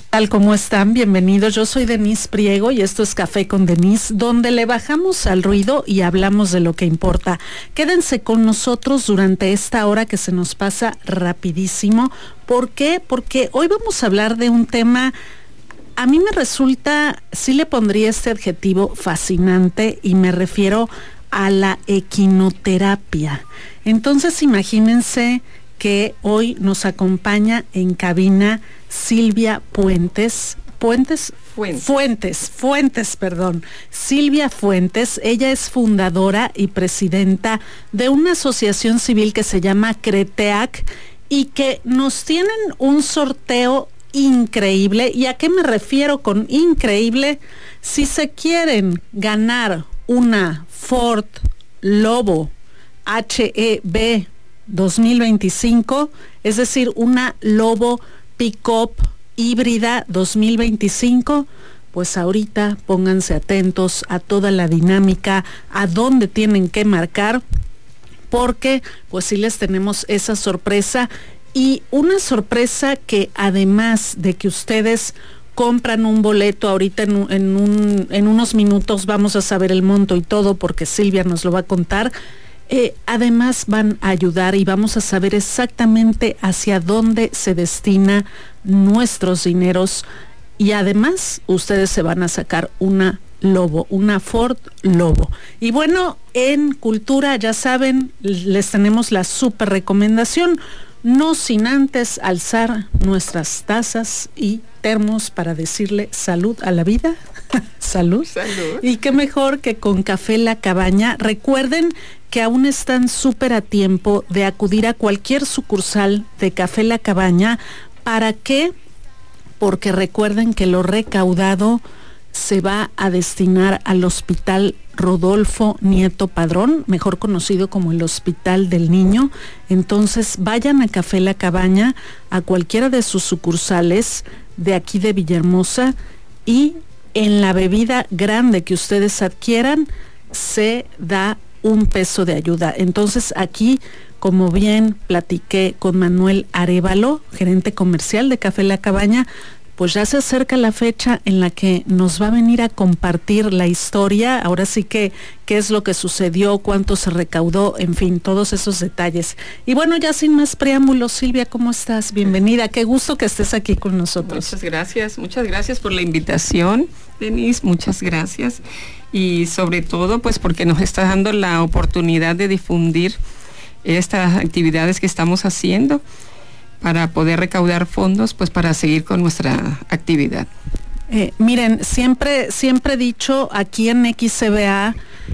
tal? ¿Cómo están? Bienvenidos. Yo soy Denise Priego y esto es Café con Denise, donde le bajamos al ruido y hablamos de lo que importa. Quédense con nosotros durante esta hora que se nos pasa rapidísimo. ¿Por qué? Porque hoy vamos a hablar de un tema, a mí me resulta, sí le pondría este adjetivo fascinante, y me refiero a la equinoterapia. Entonces imagínense que hoy nos acompaña en cabina Silvia Fuentes, Silvia Fuentes. Ella es fundadora y presidenta de una asociación civil que se llama CRETEAC y que nos tienen un sorteo increíble. ¿Y a qué me refiero con increíble? Si se quieren ganar una Ford Lobo HEV 2025, es decir, una Lobo Pickup híbrida 2025, pues ahorita pónganse atentos a toda la dinámica, a dónde tienen que marcar, porque pues sí les tenemos esa sorpresa, y una sorpresa que además de que ustedes compran un boleto ahorita en unos minutos vamos a saber el monto y todo porque Silvia nos lo va a contar. Además van a ayudar y vamos a saber exactamente hacia dónde se destina nuestros dineros, y además ustedes se van a sacar una Lobo, una Ford Lobo. Y bueno, en Cultura ya saben, les tenemos la súper recomendación, no sin antes alzar nuestras tazas y termos para decirle salud a la vida. Salud. Salud. Y qué mejor que con Café La Cabaña. Recuerden que aún están súper a tiempo de acudir a cualquier sucursal de Café La Cabaña. ¿Para qué? Porque recuerden que lo recaudado se va a destinar al Hospital Rodolfo Nieto Padrón, mejor conocido como el Hospital del Niño. Entonces vayan a Café La Cabaña, a cualquiera de sus sucursales de aquí de Villahermosa, y en la bebida grande que ustedes adquieran se da $1 de ayuda. Entonces aquí, como bien platiqué con Manuel Arévalo, gerente comercial de Café La Cabaña, pues ya se acerca la fecha en la que nos va a venir a compartir la historia, ahora sí que qué es lo que sucedió, cuánto se recaudó, en fin, todos esos detalles. Y bueno, ya sin más preámbulos, Silvia, ¿cómo estás? Bienvenida, qué gusto que estés aquí con nosotros. Muchas gracias por la invitación, Denise, muchas gracias. Y sobre todo, pues porque nos está dando la oportunidad de difundir estas actividades que estamos haciendo para poder recaudar fondos, pues para seguir con nuestra actividad. Miren, siempre he dicho, aquí en XCBA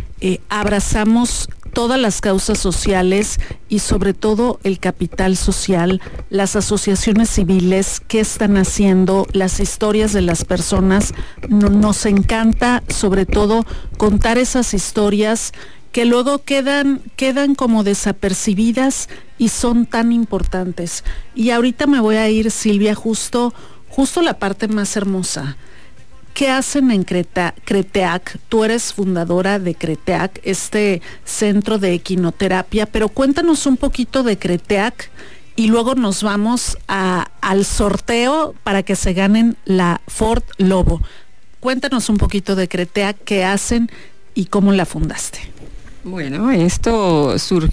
abrazamos todas las causas sociales y sobre todo el capital social, las asociaciones civiles, qué están haciendo, las historias de las personas. Nos encanta sobre todo contar esas historias que luego quedan como desapercibidas y son tan importantes. Y ahorita me voy a ir, Silvia, justo la parte más hermosa. ¿Qué hacen en CRETEAC? Tú eres fundadora de CRETEAC, este centro de equinoterapia, pero cuéntanos un poquito de CRETEAC y luego nos vamos al sorteo para que se ganen la Ford Lobo. Cuéntanos un poquito de CRETEAC, qué hacen y cómo la fundaste. Bueno, esto surgió